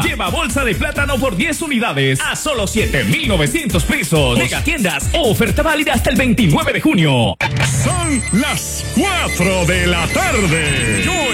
Lleva bolsa de plátano por 10 unidades a solo 7,900 pesos. Mega tiendas, oferta válida hasta el 29 de junio. Son las 4 de la tarde. Yo